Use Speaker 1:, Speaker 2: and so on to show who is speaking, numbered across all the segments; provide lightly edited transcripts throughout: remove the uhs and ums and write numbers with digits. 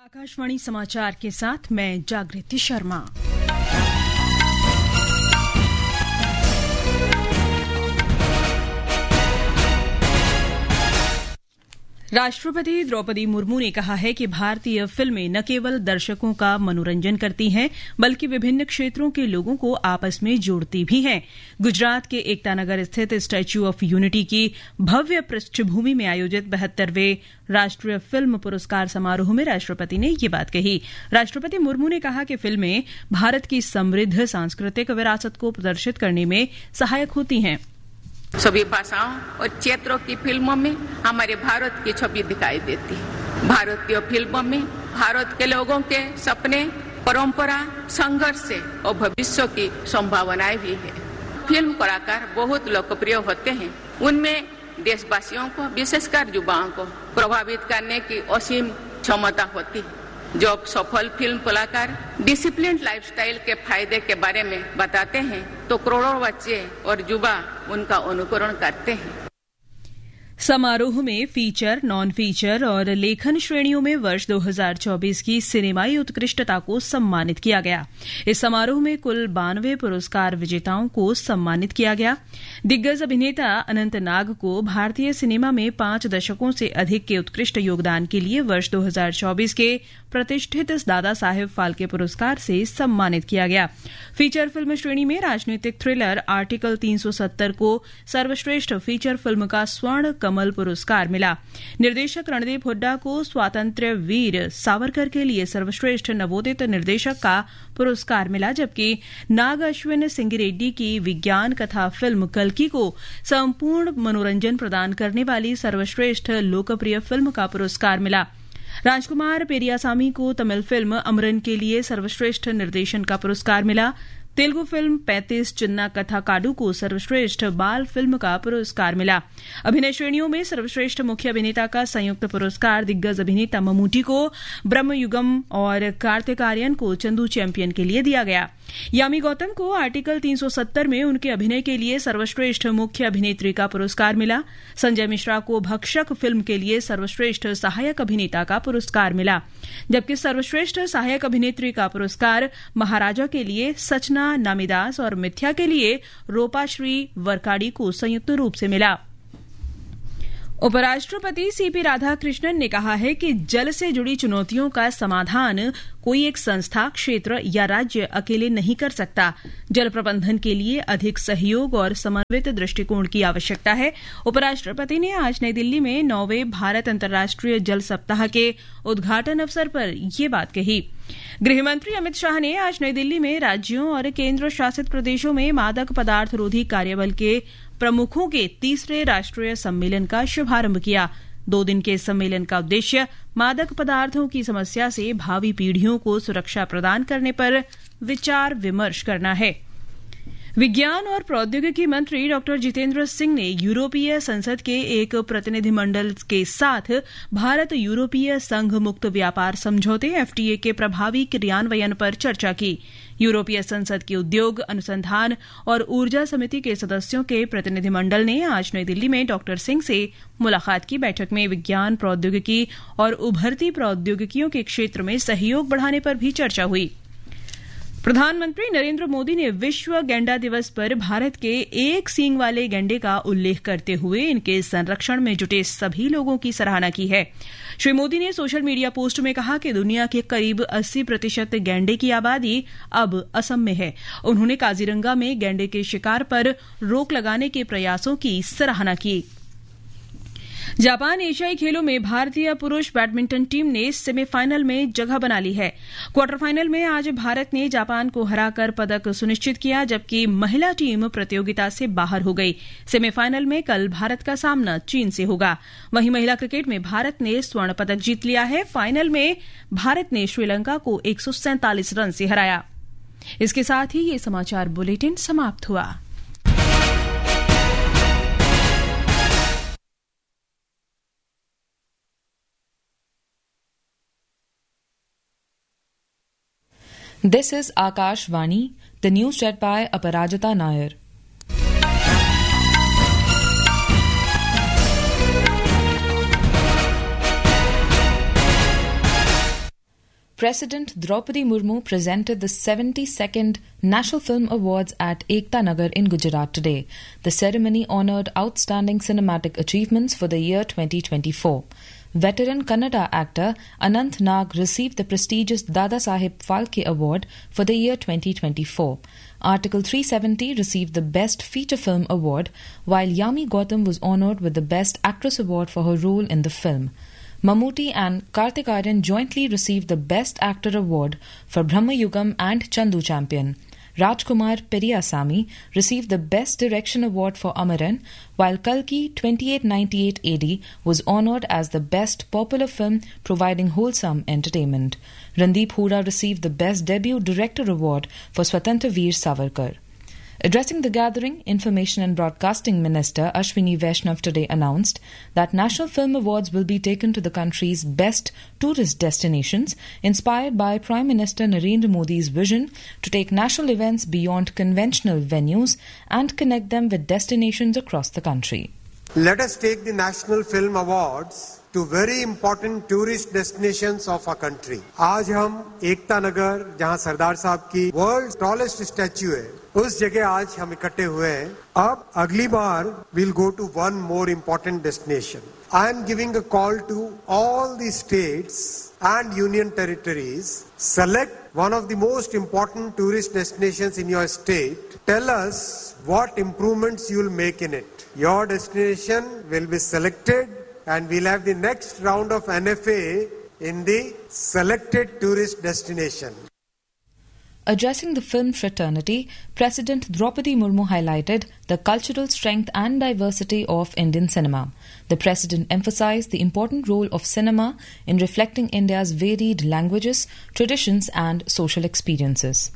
Speaker 1: आकाशवाणी समाचार के साथ मैं जागृति शर्मा। राष्ट्रपति द्रौपदी मुर्मू ने कहा है कि भारतीय फिल्में न केवल दर्शकों का मनोरंजन करती हैं, बल्कि विभिन्न क्षेत्रों के लोगों को आपस में जोड़ती भी हैं। गुजरात के एकतानगर स्थित स्टैच्यू ऑफ यूनिटी की भव्य पृष्ठभूमि में आयोजित 72वें राष्ट्रीय फिल्म पुरस्कार समारोह में राष्ट्रपति ने ये बात कही। राष्ट्रपति मुर्मू ने कहा कि फिल्में भारत की समृद्ध सांस्कृतिक विरासत को प्रदर्शित करने में सहायक होती हैं।
Speaker 2: सभी भाषाओं और क्षेत्रों की फिल्मों में हमारे भारत की छवि दिखाई देती है। भारतीय फिल्मों में भारत के लोगों के सपने, परंपरा, संघर्ष से और भविष्य की संभावनाएं भी है। फिल्म कलाकार बहुत लोकप्रिय होते हैं। उनमें देशवासियों को, विशेषकर युवाओं को प्रभावित करने की असीम क्षमता होती है। जब सफल फिल्म कलाकार डिसिप्लिन लाइफस्टाइल के फायदे के बारे में बताते हैं तो करोड़ों बच्चे और युवा उनका अनुकरण करते हैं।
Speaker 1: समारोह में फीचर, नॉन फीचर और लेखन श्रेणियों में वर्ष 2024 की सिनेमाई उत्कृष्टता को सम्मानित किया गया। इस समारोह में कुल 92 पुरस्कार विजेताओं को सम्मानित किया गया। दिग्गज अभिनेता अनंत नाग को भारतीय सिनेमा में 5 दशकों से अधिक के उत्कृष्ट योगदान के लिए वर्ष 2024 के प्रतिष्ठित दादा साहेब फाल्के पुरस्कार से सम्मानित किया गया। फीचर फिल्म श्रेणी में राजनीतिक थ्रिलर आर्टिकल 370 को सर्वश्रेष्ठ फीचर फिल्म का स्वर्ण कमल पुरस्कार मिला। निर्देशक रणदीप हुड्डा को स्वातंत्र्य वीर सावरकर के लिए सर्वश्रेष्ठ नवोदित निर्देशक का पुरस्कार मिला, जबकि नाग अश्विन सिंगिरेड्डी की विज्ञान कथा फिल्म कल्कि को संपूर्ण मनोरंजन प्रदान करने वाली सर्वश्रेष्ठ लोकप्रिय फिल्म का पुरस्कार मिला। राजकुमार पेरियासामी को तमिल फिल्म अमरन के लिए सर्वश्रेष्ठ निर्देशन का पुरस्कार मिला। तेलुगु फिल्म 35 चिन्ना कथा काडू को सर्वश्रेष्ठ बाल फिल्म का पुरस्कार मिला। अभिनय श्रेणियों में सर्वश्रेष्ठ मुख्य अभिनेता का संयुक्त पुरस्कार दिग्गज अभिनेता ममूटी को ब्रह्मयुगम और कार्तिक आर्यन को चंदू चैंपियन के लिए दिया गया। यामी गौतम को आर्टिकल 370 में उनके अभिनय के लिए सर्वश्रेष्ठ मुख्य अभिनेत्री का पुरस्कार मिला। संजय मिश्रा को भक्षक फिल्म के लिए सर्वश्रेष्ठ सहायक अभिनेता का पुरस्कार मिला, जबकि सर्वश्रेष्ठ सहायक अभिनेत्री का पुरस्कार महाराजा के लिए सचना नामीदास और मिथ्या के लिए रूपाश्री वरकाड़ी को संयुक्त रूप से मिला। उपराष्ट्रपति सीपी राधाकृष्णन ने कहा है कि जल से जुड़ी चुनौतियों का समाधान कोई एक संस्था, क्षेत्र या राज्य अकेले नहीं कर सकता। जल प्रबंधन के लिए अधिक सहयोग और समन्वित दृष्टिकोण की आवश्यकता है। उपराष्ट्रपति ने आज नई दिल्ली में 9वें भारत अंतर्राष्ट्रीय जल सप्ताह के उद्घाटन अवसर पर ये बात कही। गृहमंत्री अमित शाह ने आज नई दिल्ली में राज्यों और केंद्र शासित प्रदेशों में मादक पदार्थ रोधी कार्यबल के प्रमुखों के 3रे राष्ट्रीय सम्मेलन का शुभारंभ किया। 2 दिन के सम्मेलन का उद्देश्य मादक पदार्थों की समस्या से भावी पीढ़ियों को सुरक्षा प्रदान करने पर विचार विमर्श करना है। विज्ञान और प्रौद्योगिकी मंत्री डॉ जितेंद्र सिंह ने यूरोपीय संसद के एक प्रतिनिधिमंडल के साथ भारत यूरोपीय संघ मुक्त व्यापार समझौते FTA के प्रभावी क्रियान्वयन पर चर्चा की। यूरोपीय संसद की उद्योग, अनुसंधान और ऊर्जा समिति के सदस्यों के प्रतिनिधिमंडल ने आज नई दिल्ली में डॉ सिंह से मुलाकात की। बैठक में विज्ञान, प्रौद्योगिकी और उभरती प्रौद्योगिकियों के क्षेत्र में सहयोग बढ़ाने पर भी चर्चा हुई। प्रधानमंत्री नरेंद्र मोदी ने विश्व गैंडा दिवस पर भारत के एक सींग वाले गैंडे का उल्लेख करते हुए इनके संरक्षण में जुटे सभी लोगों की सराहना की है। श्री मोदी ने सोशल मीडिया पोस्ट में कहा कि दुनिया के करीब 80% गैंडे की आबादी अब असम में है। उन्होंने काजीरंगा में गैंडे के शिकार पर रोक लगाने के प्रयासों की सराहना की। जापान एशियाई खेलों में भारतीय पुरुष बैडमिंटन टीम ने सेमीफाइनल में जगह बना ली है। क्वार्टर फाइनल में आज भारत ने जापान को हराकर पदक सुनिश्चित किया, जबकि महिला टीम प्रतियोगिता से बाहर हो गई। सेमीफाइनल में कल भारत का सामना चीन से होगा। वहीं महिला क्रिकेट में भारत ने स्वर्ण पदक जीत लिया है। फाइनल में भारत ने श्रीलंका को 147 रन से हराया। इसके साथ ही ये समाचार बुलेटिन समाप्त हुआ।
Speaker 3: This is Akashvani, the news read by Aparajita Nair. President Draupadi Murmu presented the 72nd National Film Awards at Ekta Nagar in Gujarat today. The ceremony honoured outstanding cinematic achievements for the year 2024. Veteran Kannada actor Anant Nag received the prestigious Dada Saheb Phalke Award for the year 2024. Article 370 received the Best Feature Film Award, while Yami Gautam was honoured with the Best Actress Award for her role in the film. Mammootty and Karthik Aaryan jointly received the Best Actor Award for Brahma Yugam and Chandu Champion. Rajkumar Periyasamy received the Best Direction Award for Amaran, while Kalki 2898 AD was honoured as the Best Popular Film providing wholesome entertainment. Randeep Hooda received the Best Debut Director Award for Swatantra Veer Savarkar. Addressing the gathering, Information and Broadcasting Minister Ashwini Vaishnav today announced that National Film Awards will be taken to the country's best tourist destinations, inspired by Prime Minister Narendra Modi's vision to take national events beyond conventional venues and connect them with destinations across the country.
Speaker 4: Let us take the National Film Awards to very important tourist destinations of our country. आज हम एकता नगर, जहां सरदार साहब की world tallest statue है, उस जगह आज हम इकट्ठे हुए हैं. अब अगली बार we'll go to one more important destination. I am giving a call to all the states and union territories. Select one of the most important tourist destinations in your state. Tell us what improvements you will make in it. Your destination will be selected and we'll have the next round of NFA in the selected tourist destination.
Speaker 3: Addressing the film fraternity, President Draupadi Murmu highlighted the cultural strength and diversity of Indian cinema. The President emphasized the important role of cinema in reflecting India's varied languages, traditions and social experiences.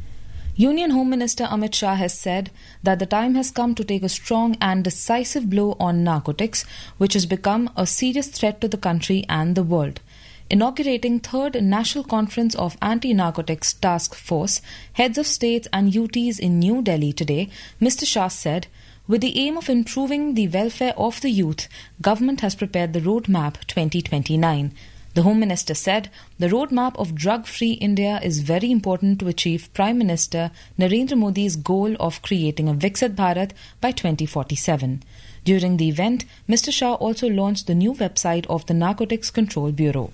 Speaker 3: Union Home Minister Amit Shah has said that the time has come to take a strong and decisive blow on narcotics, which has become a serious threat to the country and the world. Inaugurating 3rd National Conference of Anti-Narcotics Task Force, heads of states and UTs in New Delhi today, Mr. Shah said, with the aim of improving the welfare of the youth, government has prepared the Roadmap 2029. The Home Minister said the roadmap of drug-free India is very important to achieve Prime Minister Narendra Modi's goal of creating a Viksit Bharat by 2047. During the event, Mr. Shah also launched the new website of the Narcotics Control Bureau.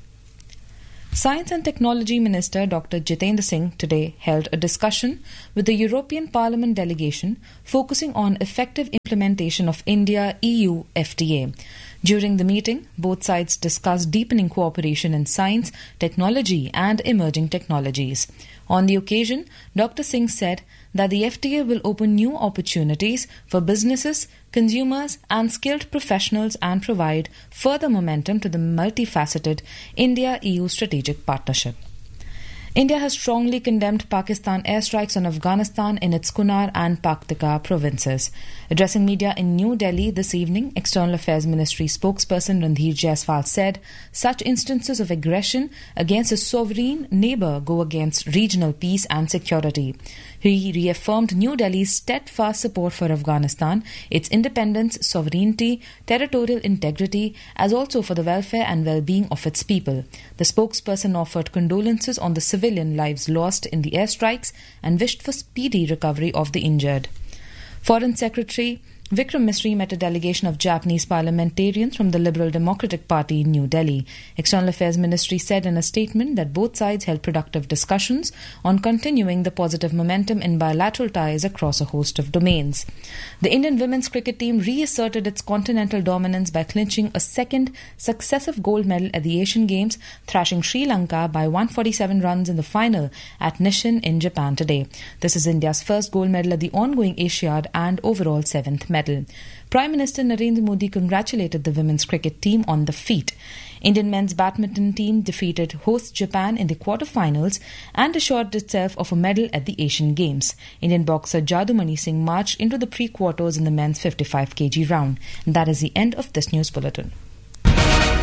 Speaker 3: Science and Technology Minister Dr. Jitendra Singh today held a discussion with the European Parliament delegation focusing on effective implementation of India-EU FTA. During the meeting, both sides discussed deepening cooperation in science, technology and emerging technologies. On the occasion, Dr. Singh said that the FTA will open new opportunities for businesses, consumers and skilled professionals and provide further momentum to the multifaceted India-EU strategic partnership. India has strongly condemned Pakistan airstrikes on Afghanistan in its Kunar and Paktika provinces. Addressing media in New Delhi this evening, External Affairs Ministry spokesperson Randhir Jaiswal said such instances of aggression against a sovereign neighbour go against regional peace and security. He reaffirmed New Delhi's steadfast support for Afghanistan, its independence, sovereignty, territorial integrity, as also for the welfare and well-being of its people. The spokesperson offered condolences on the civilian lives lost in the airstrikes and wished for speedy recovery of the injured. Foreign Secretary Vikram Misri met a delegation of Japanese parliamentarians from the Liberal Democratic Party in New Delhi. External Affairs Ministry said in a statement that both sides held productive discussions on continuing the positive momentum in bilateral ties across a host of domains. The Indian women's cricket team reasserted its continental dominance by clinching a second successive gold medal at the Asian Games, thrashing Sri Lanka by 147 runs in the final at Nishin in Japan today. This is India's first gold medal at the ongoing Asiad and overall 7th medal. Prime Minister Narendra Modi congratulated the women's cricket team on the feat. Indian men's badminton team defeated host Japan in the quarter-finals and assured itself of a medal at the Asian Games. Indian boxer Jadumani Singh marched into the pre-quarters in the men's 55 kg round. And that is the end of this news bulletin.